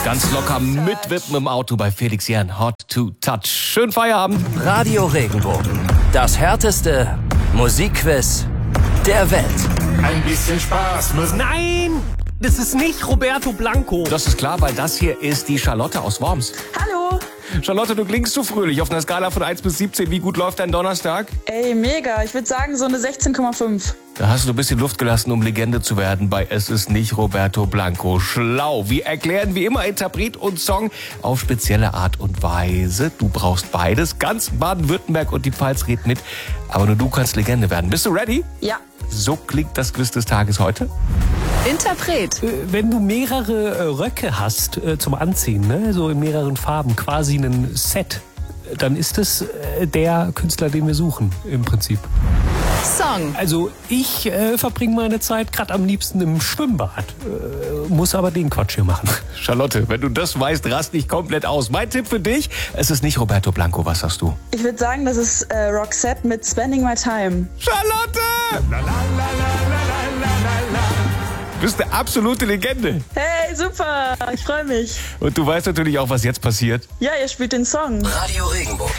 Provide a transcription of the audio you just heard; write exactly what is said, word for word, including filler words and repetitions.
Ganz locker mitwippen im Auto bei Felix Jähn. Hot to touch. Schönen Feierabend. Radio Regenbogen. Das härteste Musikquiz der Welt. Ein bisschen Spaß muss. Nein, das ist nicht Roberto Blanco. Das ist klar, weil das hier ist die Charlotte aus Worms. Hallo. Charlotte, du klingst so fröhlich. Auf einer Skala von eins bis siebzehn, wie gut läuft dein Donnerstag? Ey, mega. Ich würde sagen so eine sechzehn Komma fünf. Da hast du ein bisschen Luft gelassen, um Legende zu werden bei Es ist nicht Roberto Blanco. Schlau. Wir erklären wie immer Interpret und Song auf spezielle Art und Weise. Du brauchst beides. Ganz Baden-Württemberg und die Pfalz reden mit. Aber nur du kannst Legende werden. Bist du ready? Ja. So klingt das Quiz des Tages heute. Interpret. Äh, Wenn du mehrere äh, Röcke hast äh, zum Anziehen, ne? So in mehreren Farben, quasi ein Set, dann ist es äh, der Künstler, den wir suchen, im Prinzip. Song. Also ich äh, verbringe meine Zeit gerade am liebsten im Schwimmbad, äh, muss aber den Quatsch hier machen. Charlotte, wenn du das weißt, rast dich komplett aus. Mein Tipp für dich, es ist nicht Roberto Blanco. Was sagst du? Ich würde sagen, das ist äh, Roxette mit Spending My Time. Charlotte! Du bist eine absolute Legende. Hey, super. Ich freue mich. Und du weißt natürlich auch, was jetzt passiert. Ja, ihr spielt den Song. Radio Regenbogen.